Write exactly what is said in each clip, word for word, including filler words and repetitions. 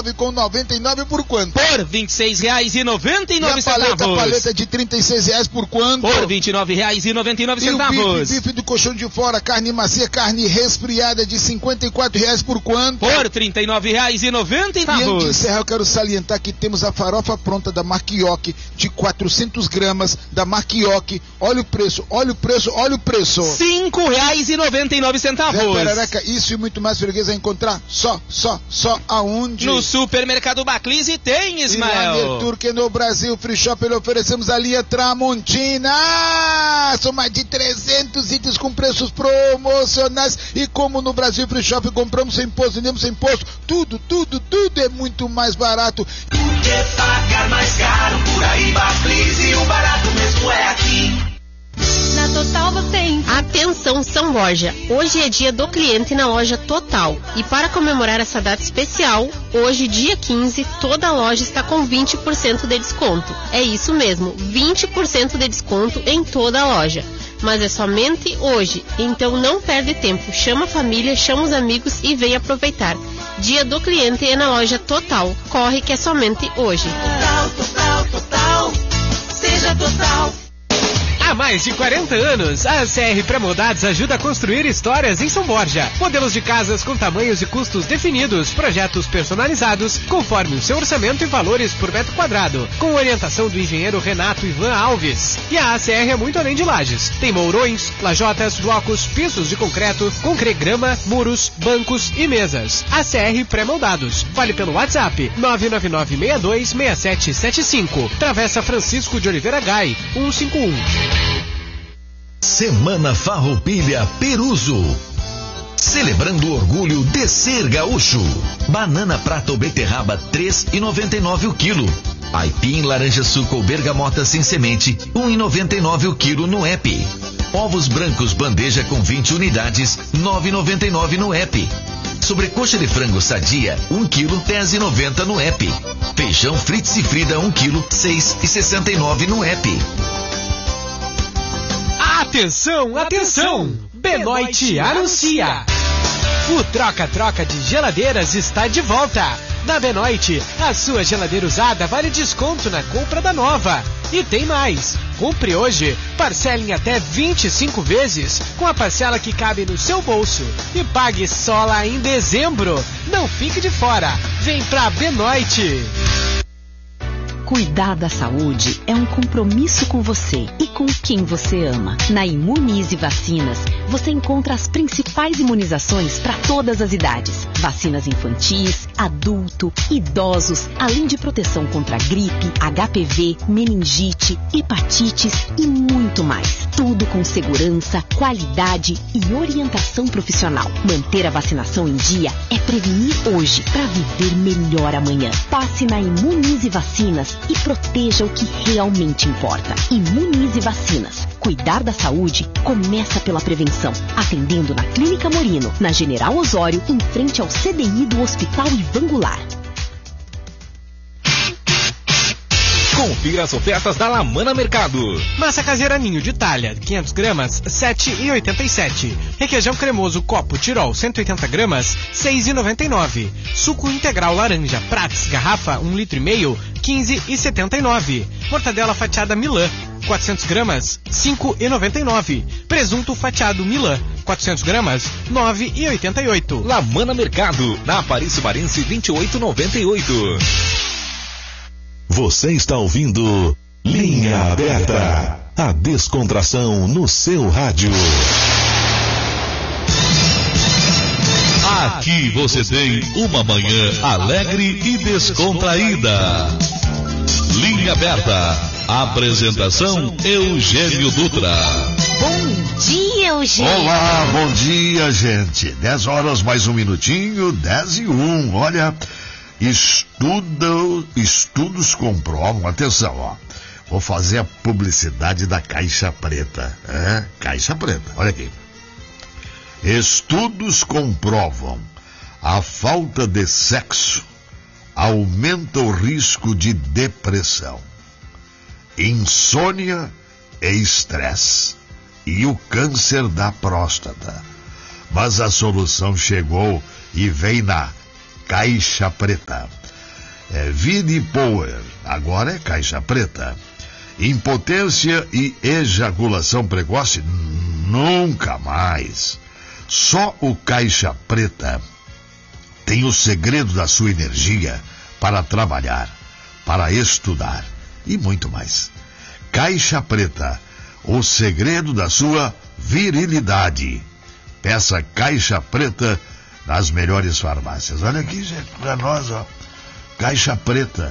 nove com noventa e nove por quanto? Por vinte e seis reais e noventa e nove centavos. E a paleta, a paleta de trinta e seis reais por quanto? Por vinte e nove reais e noventa e nove centavos. E o bife, bife do colchão de fora, carne macia, carne resfriada de cinquenta e quatro reais por quanto? Por trinta e nove reais e noventa centavos. E antes de encerrar, eu quero salientar que temos a farofa pronta da marca Ioki de quatrocentas gramas da marca Ioki. Olha o preço, olha o preço, olha o preço. cinco reais e noventa e nove centavos. Zé Perereca, isso e muito mais freguês a encontrar só, só, só aonde? No Supermercado Baclise tem, Ismael. E na Turque no Brasil Free Shop ele oferecemos a linha Tramontina. São mais de trezentos itens com preços promocionais. E como no Brasil Free Shop compramos sem imposto, vendemos sem imposto, tudo, tudo, tudo é muito mais barato. Por que pagar mais caro por aí, Baclise? O barato mesmo é aqui. Na Total você encontra... Atenção São Borja, hoje é dia do cliente na loja Total. E para comemorar essa data especial, hoje dia quinze, toda a loja está com vinte por cento de desconto. É isso mesmo, vinte por cento de desconto em toda a loja. Mas é somente hoje, então não perde tempo. Chama a família, chama os amigos e vem aproveitar. Dia do cliente é na loja Total. Corre que é somente hoje. Total, total, total. Seja Total. Há mais de quarenta anos, a A C R Pré-Moldados ajuda a construir histórias em São Borja. Modelos de casas com tamanhos e custos definidos, projetos personalizados, conforme o seu orçamento e valores por metro quadrado, com orientação do engenheiro Renato Ivan Alves. E a A C R é muito além de lajes. Tem mourões, lajotas, blocos, pisos de concreto, concregrama, muros, bancos e mesas. A C R Pré-Moldados. Fale pelo WhatsApp nove nove nove seis dois seis sete sete cinco. Travessa Francisco de Oliveira Gai, cento e cinquenta e um. Semana Farroupilha Peruso. Celebrando o orgulho de ser gaúcho. Banana prata ou beterraba três reais e noventa e nove centavos o quilo. Aipim, laranja suco ou bergamota sem semente um real e noventa e nove centavos o quilo no app. Ovos brancos bandeja com vinte unidades nove reais e noventa e nove centavos no app. Sobrecoxa de frango sadia um quilo dez reais e noventa centavos no app. Feijão Fritz e Frida um quilo seis reais e sessenta e nove centavos no app. Atenção, atenção! Benoit anuncia! O troca-troca de geladeiras está de volta! Na Benoit, a sua geladeira usada vale desconto na compra da nova. E tem mais! Compre hoje, parcele em até vinte e cinco vezes, com a parcela que cabe no seu bolso. E pague só lá em dezembro. Não fique de fora! Vem pra Benoit! Cuidar da saúde é um compromisso com você e com quem você ama. Na Imunize Vacinas, você encontra as principais imunizações para todas as idades. Vacinas infantis, adulto, idosos, além de proteção contra gripe, H P V, meningite, hepatites e muito mais. Tudo com segurança, qualidade e orientação profissional. Manter a vacinação em dia é prevenir hoje para viver melhor amanhã. Passe na Imunize Vacinas e proteja o que realmente importa. Imunize Vacinas. Cuidar da saúde começa pela prevenção. Atendendo na Clínica Morino, na General Osório, em frente ao C D I do Hospital Ivan Goulart. Confira as ofertas da Lamana Mercado. Massa caseira Ninho de talha, quinhentas gramas, sete reais e oitenta e sete centavos. Requeijão cremoso Copo Tirol, cento e oitenta gramas, seis reais e noventa e nove centavos. Suco integral laranja Prats, garrafa, um litro e meio, quinze reais e setenta e nove centavos. Mortadela fatiada Milan, quatrocentas gramas, cinco reais e noventa e nove centavos. Presunto fatiado Milan, quatrocentas gramas, nove reais e oitenta e oito centavos. Lamana Mercado, na Aparício Marense vinte e oito e noventa e oito. Você está ouvindo Linha Aberta, a descontração no seu rádio. Aqui você tem uma manhã alegre e descontraída. Linha Aberta, apresentação Eugênio Dutra. Bom dia, Eugênio. Olá, bom dia, gente. dez horas mais um minutinho, dez e um. Olha... Estudo, estudos comprovam, atenção, ó, vou fazer a publicidade da Caixa Preta, é? Caixa Preta, olha aqui. Estudos comprovam a falta de sexo aumenta o risco de depressão, insônia e estresse e o câncer da próstata. Mas a solução chegou e vem na Caixa Preta. é Vidi Power, agora é caixa preta. Impotência e ejaculação precoce, nunca mais. Só o caixa preta tem o segredo da sua energia para trabalhar, para estudar e muito mais. Caixa preta, o segredo da sua virilidade. Peça caixa preta nas melhores farmácias. Olha aqui, gente, para nós, ó. Caixa preta.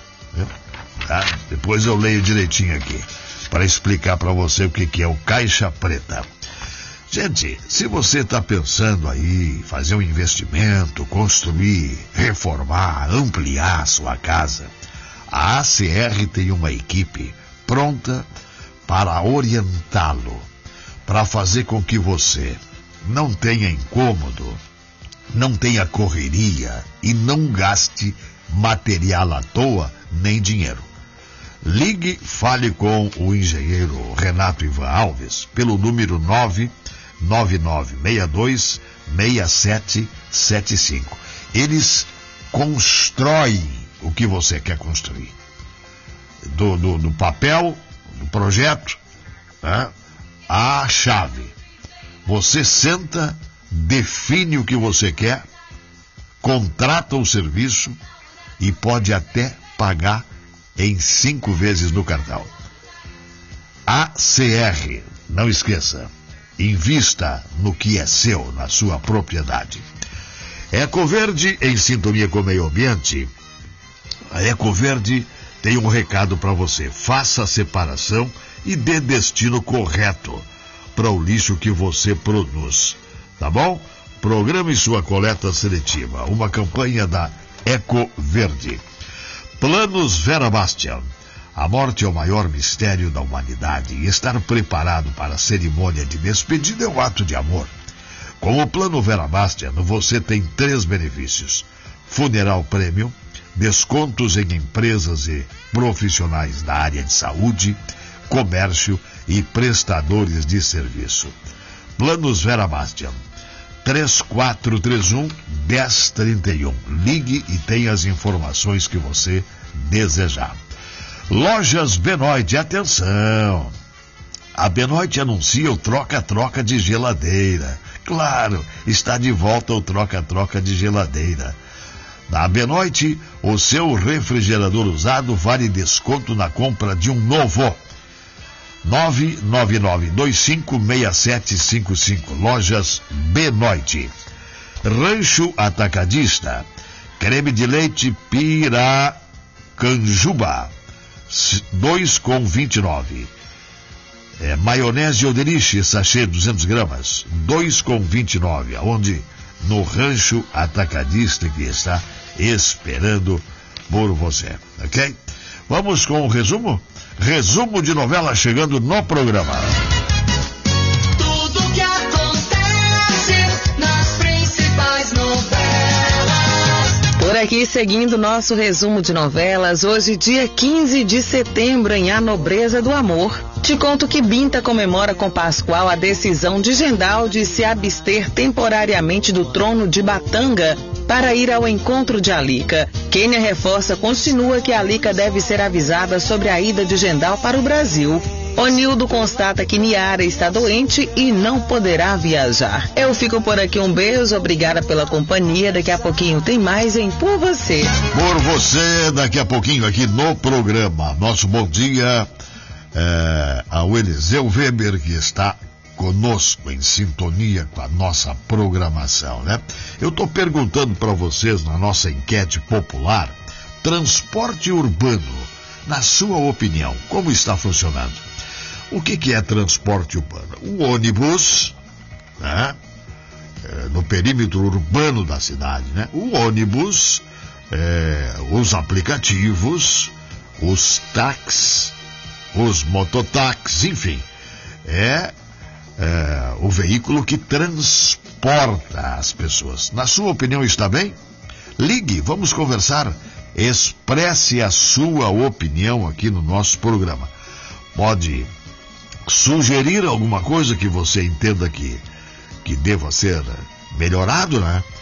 Tá? Depois eu leio direitinho aqui para explicar para você o que, que é o caixa preta. Gente, se você está pensando aí fazer um investimento, construir, reformar, ampliar a sua casa, a A C R tem uma equipe pronta para orientá-lo, para fazer com que você não tenha incômodo, não tenha correria e não gaste material à toa nem dinheiro. Ligue, fale com o engenheiro Renato Ivan Alves pelo número nove nove nove seis dois seis sete sete cinco. Eles constroem o que você quer construir. Do, do, do papel, do projeto, né, à chave. Você senta, define o que você quer, contrata o serviço e pode até pagar em cinco vezes no cartão. A C R, não esqueça, invista no que é seu, na sua propriedade. Ecoverde, em sintonia com o meio ambiente. A Ecoverde tem um recado para você. Faça a separação e dê destino correto para o lixo que você produz. Tá bom? Programe sua coleta seletiva. Uma campanha da Ecoverde. Planos Vera Bastian. A morte é o maior mistério da humanidade e estar preparado para a cerimônia de despedida é um ato de amor. Com o Plano Vera Bastian, você tem três benefícios: funeral prêmio, descontos em empresas e profissionais da área de saúde, comércio e prestadores de serviço. Planos Vera Bastian. três quatro três um, um zero três um. Ligue e tenha as informações que você desejar. Lojas Benoit, atenção! A Benoit anuncia o troca-troca de geladeira. Claro, está de volta o troca-troca de geladeira. Na Benoit, o seu refrigerador usado vale desconto na compra de um novo. nove nove nove dois cinco seis sete cinco cinco. Lojas Benoit. Rancho Atacadista. Creme de leite Piracanjuba, dois com vinte e nove. É, maionese Oderich, sachê duzentos gramas, dois com vinte e nove. Aonde? No Rancho Atacadista, que está esperando por você. Ok? Vamos com o resumo? Resumo de novela chegando no programa. Tudo que acontece nas principais novelas. Por aqui, seguindo nosso resumo de novelas, hoje, dia quinze de setembro, em A Nobreza do Amor. Te conto que Binta comemora com Pascoal a decisão de Gendal de se abster temporariamente do trono de Batanga para ir ao encontro de Alica. Kênia reforça, continua que Alica deve ser avisada sobre a ida de Gendal para o Brasil. Onildo constata que Niara está doente e não poderá viajar. Eu fico por aqui, um beijo, obrigada pela companhia. Daqui a pouquinho tem mais em Por Você. Por Você, daqui a pouquinho aqui no programa. Nosso bom dia é, ao Eliseu Weber, que está conosco, em sintonia com a nossa programação, né? Eu estou perguntando para vocês, na nossa enquete popular, transporte urbano, na sua opinião, como está funcionando? O que, que é transporte urbano? O ônibus, né? É, no perímetro urbano da cidade, né? O ônibus, é, os aplicativos, os táxis, os mototáxis, enfim, é É, o veículo que transporta as pessoas. Na sua opinião, está bem? Ligue, vamos conversar. Expresse a sua opinião aqui no nosso programa. Pode sugerir alguma coisa que você entenda que, que deva ser melhorado, né?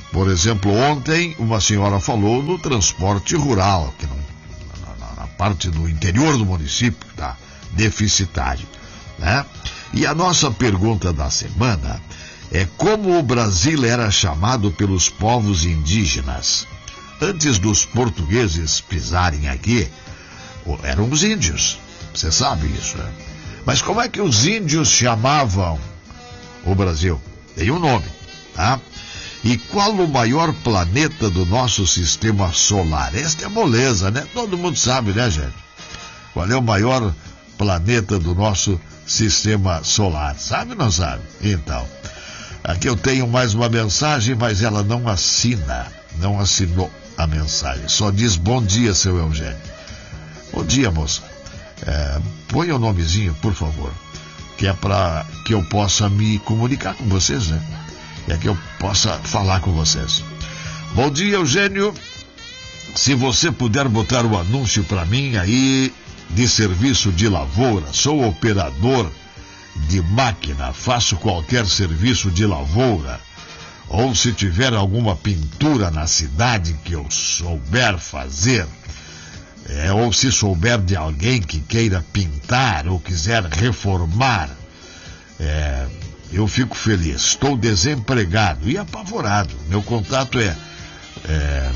Por exemplo, ontem uma senhora falou no transporte rural, que não, na, na parte do interior do município está deficitário, né? E a nossa pergunta da semana é como o Brasil era chamado pelos povos indígenas. Antes dos portugueses pisarem aqui, eram os índios. Você sabe isso, né? Mas como é que os índios chamavam o Brasil? Tem um nome, tá? E qual o maior planeta do nosso sistema solar? Esta é moleza, né? Todo mundo sabe, né, gente? Qual é o maior planeta do nosso sistema solar? Sabe ou não sabe? Então, aqui eu tenho mais uma mensagem, mas ela não assina, não assinou a mensagem. Só diz bom dia, seu Eugênio. Bom dia, moça. É, põe o nomezinho, por favor, que é para que eu possa me comunicar com vocês, né? É que eu possa falar com vocês. Bom dia, Eugênio. Se você puder botar o anúncio para mim aí de serviço de lavoura, sou operador de máquina, faço qualquer serviço de lavoura. Ou se tiver alguma pintura na cidade que eu souber fazer, é, ou se souber de alguém que queira pintar ou quiser reformar, é, eu fico feliz. Estou desempregado e apavorado. Meu contato é, é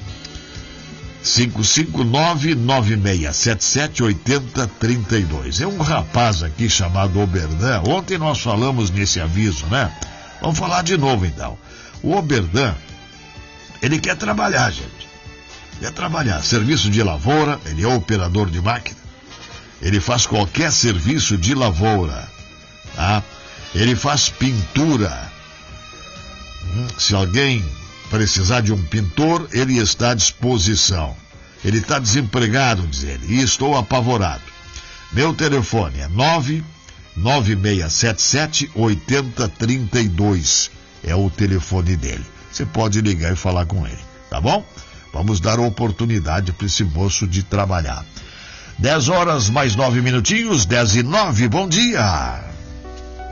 cinco cinco nove, nove seis sete sete, oito zero três dois. É um rapaz aqui chamado Oberdan. Ontem nós falamos nesse aviso, né? Vamos falar de novo então. O Oberdan, ele quer trabalhar, gente. Quer trabalhar. Serviço de lavoura, ele é operador de máquina. Ele faz qualquer serviço de lavoura, tá? Ele faz pintura. Hum, se alguém precisar de um pintor, ele está à disposição. Ele está desempregado, diz ele, e estou apavorado. Meu telefone é nove nove seis sete sete, oito zero três dois. É o telefone dele. Você pode ligar e falar com ele, tá bom? Vamos dar oportunidade para esse moço de trabalhar. dez horas mais nove minutinhos, dez e nove, bom dia.